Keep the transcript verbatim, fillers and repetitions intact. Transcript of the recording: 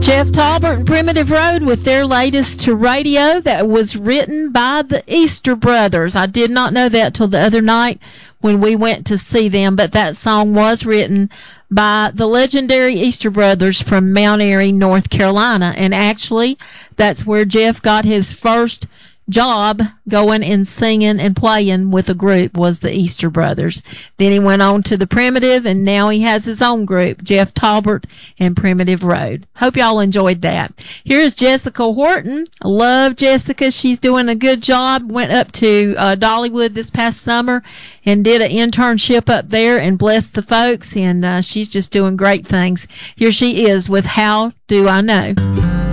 Jeff Talbert and Primitive Road with their latest to radio that was written by the Easter Brothers. I did not know that till the other night when we went to see them, but that song was written by the legendary Easter Brothers from Mount Airy, North Carolina. And actually, that's where Jeff got his first job going and singing and playing with a group, was the Easter Brothers. Then he went on to the Primitive, and now he has his own group, Jeff Talbert and Primitive Road. Hope y'all enjoyed that. Here's Jessica Horton. I love Jessica. She's doing a good job. Went up to uh, Dollywood this past summer and did an internship up there and blessed the folks, and uh, she's just doing great things. Here she is with How Do I Know?